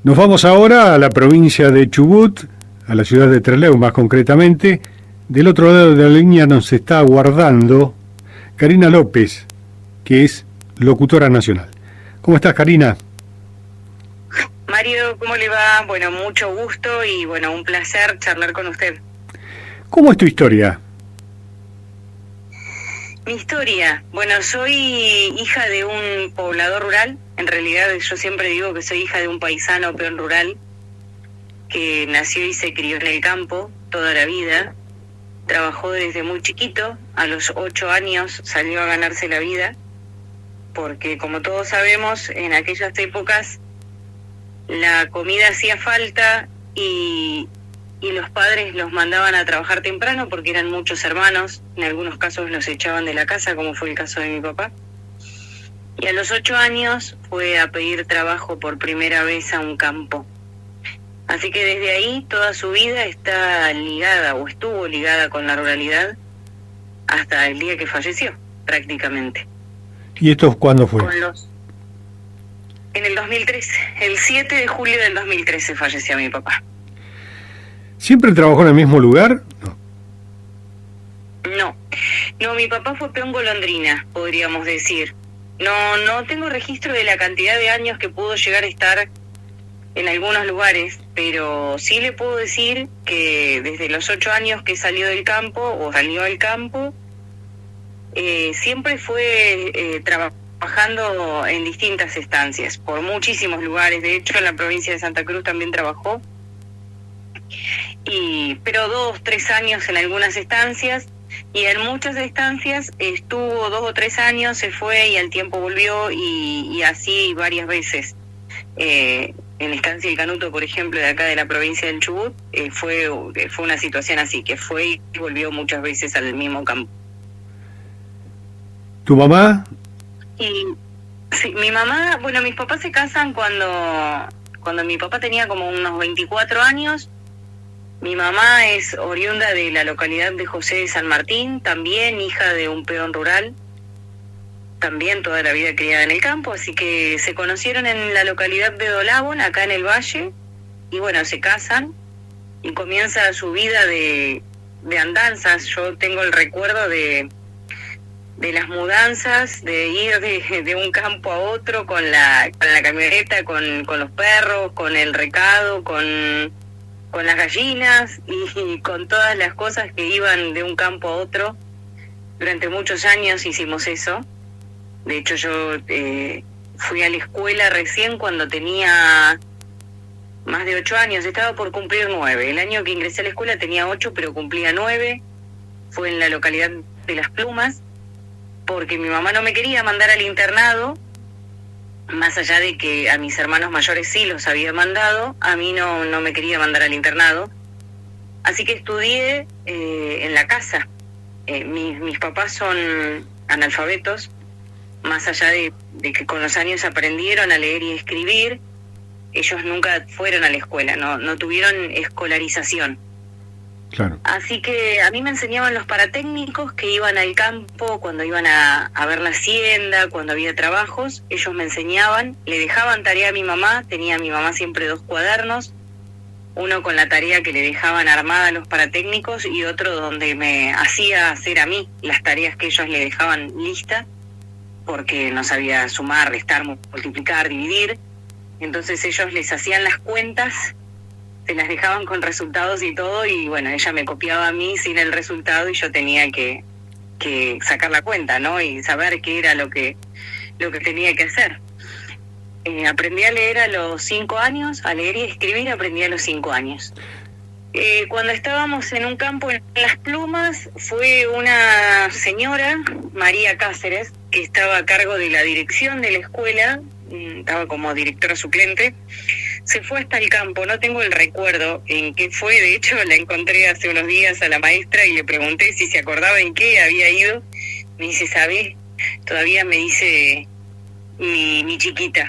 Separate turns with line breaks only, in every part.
Nos vamos ahora a la provincia de Chubut, a la ciudad de Trelew más concretamente. Del otro lado de la línea nos está aguardando Karina López, que es locutora nacional. ¿Cómo estás, Karina?
Mario, ¿cómo le va? Bueno, mucho gusto y bueno, un placer charlar con usted.
¿Cómo es tu historia?
Mi historia, bueno, soy hija de un poblador rural. En realidad yo siempre digo que soy hija de un paisano peón rural que nació y se crió en el campo toda la vida. Trabajó desde muy chiquito, a los 8 años salió a ganarse la vida, porque como todos sabemos, en aquellas épocas la comida hacía falta y los padres los mandaban a trabajar temprano porque eran muchos hermanos, en algunos casos los echaban de la casa, como fue el caso de mi papá. Y a los 8 años fue a pedir trabajo por primera vez a un campo. Así que desde ahí toda su vida está ligada o estuvo ligada con la ruralidad hasta el día que falleció, prácticamente.
¿Y esto cuándo fue?
En el 2013, el 7 de julio del 2013 falleció mi papá.
¿Siempre trabajó en el mismo lugar?
No, mi papá fue peón golondrina, podríamos decir. No tengo registro de la cantidad de años que pudo llegar a estar en algunos lugares, pero sí le puedo decir que desde los 8 años que salió del campo, o salió al campo, siempre fue trabajando en distintas estancias, por muchísimos lugares. De hecho, en la provincia de Santa Cruz también trabajó, pero 2, 3 años en algunas estancias, y en muchas estancias estuvo 2 o 3 años, se fue y al tiempo volvió, y así varias veces. En Estancia del Canuto, por ejemplo, de acá de la provincia del Chubut, fue una situación así, que fue y volvió muchas veces al mismo campo.
¿Tu mamá?
Sí, mi mamá, bueno, mis papás se casan cuando mi papá tenía como unos 24 años. Mi mamá es oriunda de la localidad de José de San Martín, también hija de un peón rural, también toda la vida criada en el campo, así que se conocieron en la localidad de Dolabón, acá en el valle, y bueno, se casan y comienza su vida de andanzas. Yo tengo el recuerdo de las mudanzas, de ir de un campo a otro con la camioneta, con los perros, con el recado, con las gallinas y con todas las cosas que iban de un campo a otro. Durante muchos años hicimos eso. De hecho, yo fui a la escuela recién cuando tenía más de 8 años. Estaba por cumplir 9. El año que ingresé a la escuela tenía 8, pero cumplía 9. Fue en la localidad de Las Plumas, porque mi mamá no me quería mandar al internado, más allá de que a mis hermanos mayores sí los había mandado, a mí no me quería mandar al internado. Así que estudié en la casa. Mis papás son analfabetos, más allá de que con los años aprendieron a leer y escribir, ellos nunca fueron a la escuela, no tuvieron escolarización.
Claro.
Así que a mí me enseñaban los paratécnicos que iban al campo, cuando iban a ver la hacienda, cuando había trabajos, ellos me enseñaban, le dejaban tarea a mi mamá, tenía mi mamá siempre 2 cuadernos, uno con la tarea que le dejaban armada a los paratécnicos y otro donde me hacía hacer a mí las tareas que ellos le dejaban listas, porque no sabía sumar, restar, multiplicar, dividir. Entonces ellos les hacían las cuentas, se las dejaban con resultados y todo, y bueno, ella me copiaba a mí sin el resultado y yo tenía que sacar la cuenta, ¿no? Y saber qué era lo que tenía que hacer. Aprendí a leer a los 5 años, a leer y escribir aprendí a los 5 años. Cuando estábamos en un campo en Las Plumas, fue una señora, María Cáceres, que estaba a cargo de la dirección de la escuela, estaba como directora suplente. Se fue hasta el campo, no tengo el recuerdo en qué fue, de hecho la encontré hace unos días a la maestra y le pregunté si se acordaba en qué había ido. Me dice, ¿sabés? Todavía me dice mi chiquita.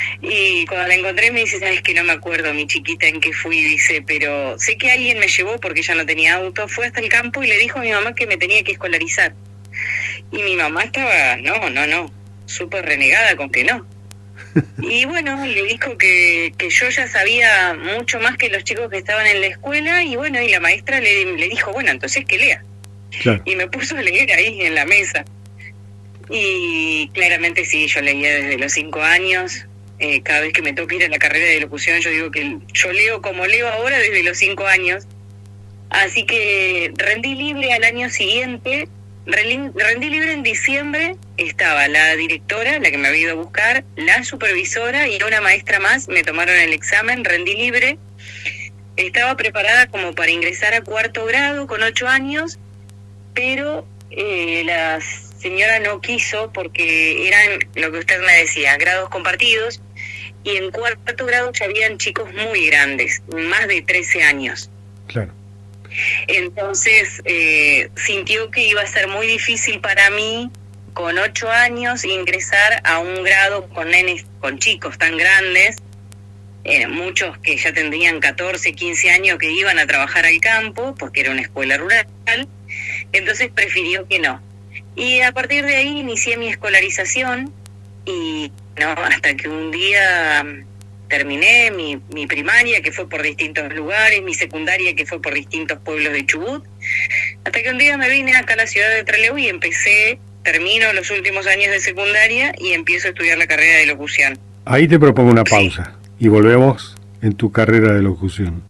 Y cuando la encontré me dice, ¿sabes que no me acuerdo, mi chiquita, en qué fui? Dice, pero sé que alguien me llevó porque ella no tenía auto, fue hasta el campo y le dijo a mi mamá que me tenía que escolarizar. Y mi mamá estaba, no, súper renegada con que no. Y bueno, le dijo que yo ya sabía mucho más que los chicos que estaban en la escuela, y bueno, y la maestra le dijo, bueno, entonces que lea.
Claro.
Y me puso a leer ahí en la mesa. Y claramente sí, yo leía desde los 5 años. Cada vez que me toca ir a la carrera de locución, yo digo que yo leo como leo ahora desde los 5 años. Así que rendí libre al año siguiente. Rendí libre en diciembre. Estaba la directora, la que me había ido a buscar, la supervisora y una maestra más. Me tomaron el examen, rendí libre. Estaba preparada como para ingresar a 4º grado con 8 años, pero la señora no quiso porque eran, lo que usted me decía, grados compartidos, y en 4º grado ya habían chicos muy grandes, más de 13 años.
Claro.
Entonces sintió que iba a ser muy difícil para mí, con 8 años, ingresar a un grado con nenes, con chicos tan grandes, muchos que ya tendrían 14, 15 años, que iban a trabajar al campo, porque era una escuela rural. Entonces prefirió que no. Y a partir de ahí inicié mi escolarización, y no, hasta que un día terminé mi primaria, que fue por distintos lugares, mi secundaria, que fue por distintos pueblos de Chubut, hasta que un día me vine acá a la ciudad de Trelew y termino los últimos años de secundaria y empiezo a estudiar la carrera de locución.
Ahí te propongo una pausa y volvemos en tu carrera de locución.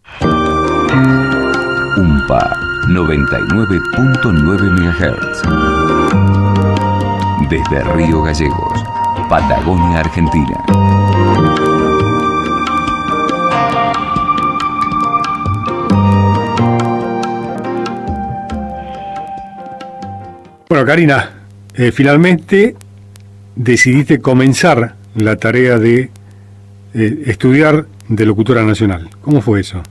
UMPA 99.9 MHz. Desde Río Gallegos, Patagonia, Argentina.
Bueno, Karina, finalmente decidiste comenzar la tarea de estudiar de locutora nacional. ¿Cómo fue eso?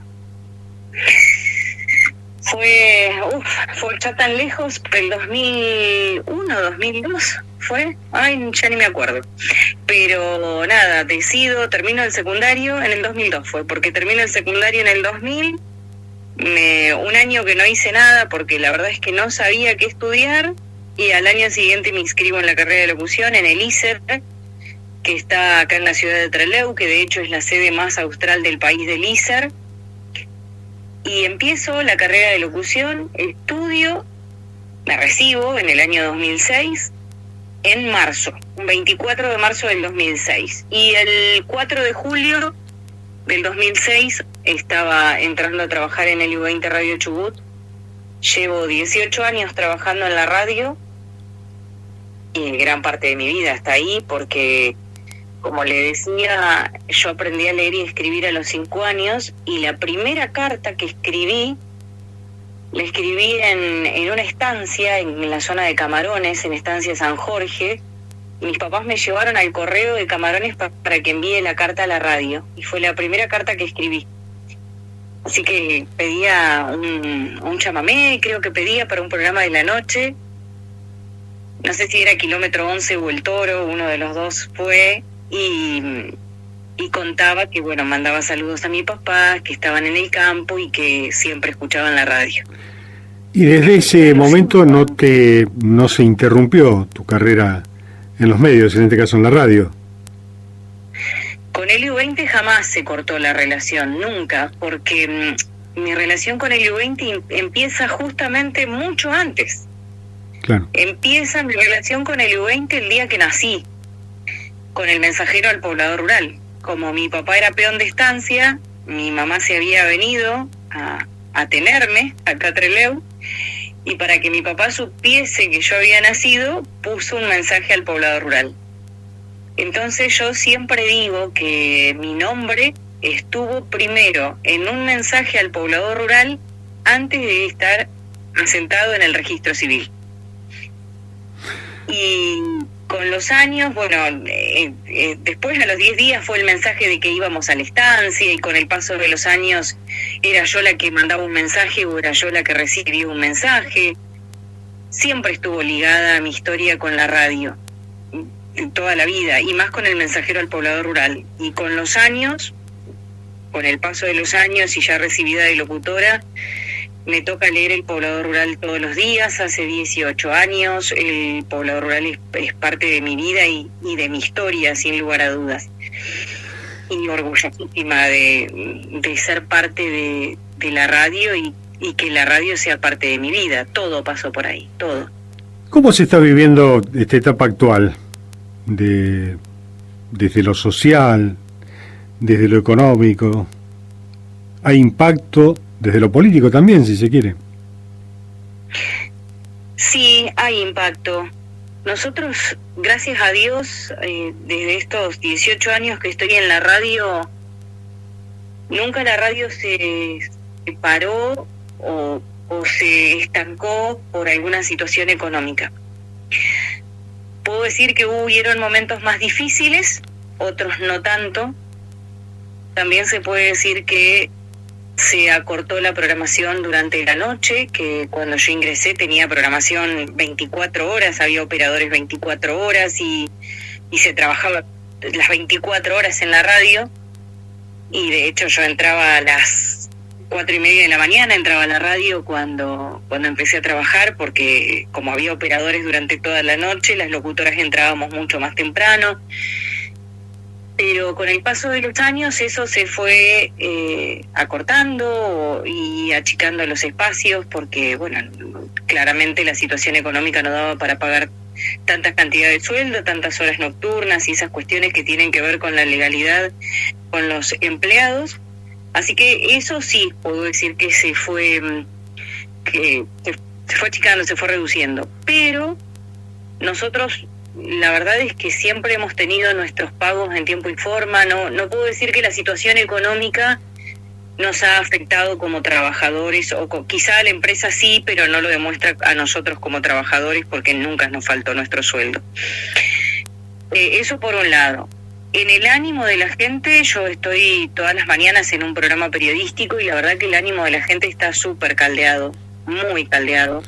Fue ya tan lejos, el 2001, 2002 fue, ya ni me acuerdo. Pero nada, termino el secundario en el 2002 fue, porque termino el secundario en el 2000, un año que no hice nada porque la verdad es que no sabía qué estudiar, y al año siguiente me inscribo en la carrera de locución en el ISER, que está acá en la ciudad de Trelew, que de hecho es la sede más austral del país del ISER. Y empiezo la carrera de locución, estudio, me recibo en el año 2006, en marzo, un 24 de marzo del 2006. Y el 4 de julio del 2006 estaba entrando a trabajar en el U20 Radio Chubut. Llevo 18 años trabajando en la radio y gran parte de mi vida está ahí porque, como le decía, yo aprendí a leer y escribir a los 5 años, y la primera carta que escribí, la escribí en una estancia en la zona de Camarones, en Estancia San Jorge. Mis papás me llevaron al correo de Camarones para que envíe la carta a la radio, y fue la primera carta que escribí. Así que pedía un chamamé, creo que pedía para un programa de la noche. No sé si era Kilómetro 11 o El Toro, uno de los dos fue. Y contaba que, bueno, mandaba saludos a mi papá, que estaban en el campo y que siempre escuchaban la radio.
Y desde ese momento no se interrumpió tu carrera en los medios, en este caso en la radio.
Con el U20 jamás se cortó la relación, nunca, porque mi relación con el U20 empieza justamente mucho antes.
Claro.
Empieza mi relación con el U20 el día que nací, con el mensajero al poblador rural. Como mi papá era peón de estancia, mi mamá se había venido a tenerme acá a Trelew, y para que mi papá supiese que yo había nacido, puso un mensaje al poblador rural. Entonces yo siempre digo que mi nombre estuvo primero en un mensaje al poblador rural antes de estar asentado en el registro civil. Y con los años, bueno, después a los 10 días fue el mensaje de que íbamos a la estancia, y con el paso de los años era yo la que mandaba un mensaje o era yo la que recibía un mensaje. Siempre estuvo ligada a mi historia con la radio, toda la vida, y más con el mensajero al poblador rural. Y con los años, con el paso de los años y ya recibida de locutora, me toca leer El Poblador Rural todos los días, hace 18 años. El Poblador Rural es parte de mi vida y de mi historia, sin lugar a dudas. Y orgullosísima de ser parte de la radio y que la radio sea parte de mi vida. Todo pasó por ahí, todo.
¿Cómo se está viviendo esta etapa actual? Desde lo social, desde lo económico. ¿Hay impacto desde lo político también, si se quiere?
Sí, hay impacto. Nosotros, gracias a Dios, desde estos 18 años que estoy en la radio, nunca la radio se paró o se estancó por alguna situación económica. Puedo decir que hubieron momentos más difíciles, otros no tanto. También se puede decir que se acortó la programación durante la noche, que cuando yo ingresé tenía programación 24 horas, había operadores 24 horas y se trabajaba las 24 horas en la radio. Y de hecho yo entraba a las 4:30 de la mañana, entraba a la radio cuando empecé a trabajar, porque como había operadores durante toda la noche, las locutoras entrábamos mucho más temprano. Pero con el paso de los años eso se fue acortando y achicando los espacios, porque bueno, claramente la situación económica no daba para pagar tantas cantidades de sueldo, tantas horas nocturnas y esas cuestiones que tienen que ver con la legalidad con los empleados. Así que eso sí, puedo decir que se fue achicando, se fue reduciendo. Pero nosotros, la verdad es que siempre hemos tenido nuestros pagos en tiempo y forma. No puedo decir que la situación económica nos ha afectado como trabajadores, o quizá a la empresa sí, pero no lo demuestra a nosotros como trabajadores, porque nunca nos faltó nuestro sueldo. Eso por un lado. En el ánimo de la gente, yo estoy todas las mañanas en un programa periodístico y la verdad que el ánimo de la gente está súper caldeado, muy caldeado.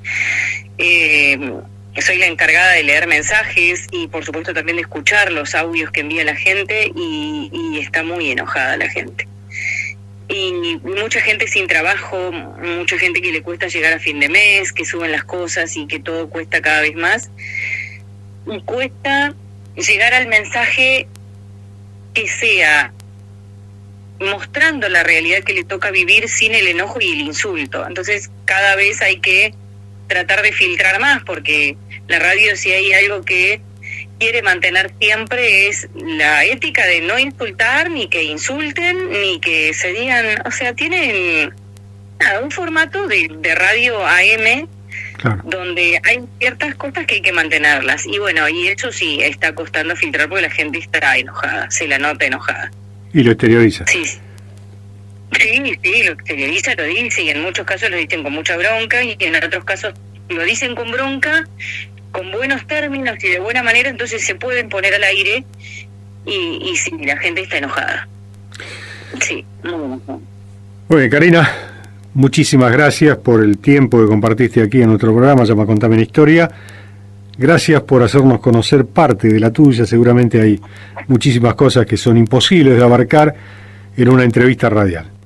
Soy la encargada de leer mensajes y por supuesto también de escuchar los audios que envía la gente y está muy enojada la gente. Y mucha gente sin trabajo, mucha gente que le cuesta llegar a fin de mes, que suben las cosas y que todo cuesta cada vez más. Y cuesta llegar al mensaje que sea mostrando la realidad que le toca vivir sin el enojo y el insulto. Entonces cada vez hay que tratar de filtrar más, porque la radio, si hay algo que quiere mantener siempre, es la ética de no insultar, ni que insulten, ni que se digan, o sea, tienen un formato de radio AM, claro, donde hay ciertas cosas que hay que mantenerlas, y bueno, y eso sí está costando filtrar porque la gente está enojada, se la nota enojada.
Y lo exterioriza.
Sí, lo exterioriza, lo dice, y en muchos casos lo dicen con mucha bronca, y en otros casos lo dicen con bronca, con buenos términos y de buena manera, entonces se pueden poner al aire, y sí, la gente está enojada. Sí, muy
bien, Karina, muchísimas gracias por el tiempo que compartiste aquí en nuestro programa, llama Contame una Historia. Gracias por hacernos conocer parte de la tuya. Seguramente hay muchísimas cosas que son imposibles de abarcar en una entrevista radial.